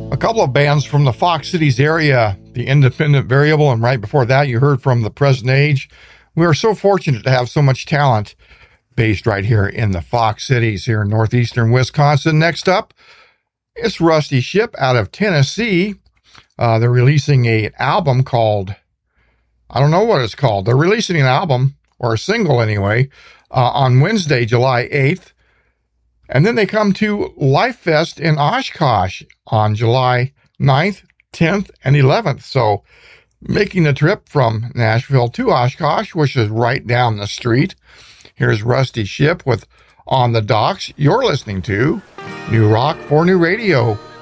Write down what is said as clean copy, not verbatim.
A couple of bands from the Fox Cities area, the Independent Variable, and right before that you heard from the Present Age. We are so fortunate to have so much talent based right here in the Fox Cities here in northeastern Wisconsin. Next up, it's Rusty Shipp out of Tennessee. They're releasing an album called, I don't know what it's called. They're releasing an album, or a single anyway, on Wednesday, July 8th. And then they come to Life Fest in Oshkosh on July 9th, 10th, and 11th. So making the trip from Nashville to Oshkosh, which is right down the street. Here's Rusty Shipp with On the Docks. You're listening to New Rock for New Radio